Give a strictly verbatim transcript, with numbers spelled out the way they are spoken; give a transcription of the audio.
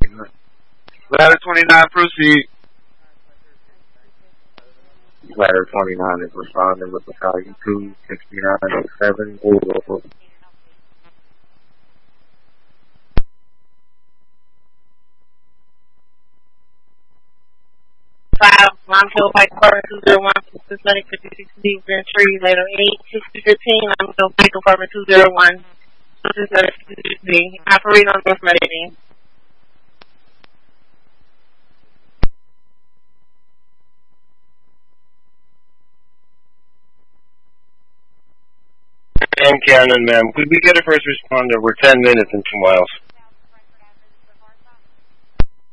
Ladder twenty-nine, proceed. Ladder twenty-nine is responding with battalion two sixty-nine oh seven. Over. Five, Limeville Pike Department two zero one, Systematic fifty-six D, Entry, Ladder eight, sixty fifteen, Limeville Pike Department two zero one, Systematic fifty-six D, operating on North Meridian. And Cannon, ma'am, could we get a first responder? We're ten minutes and two miles.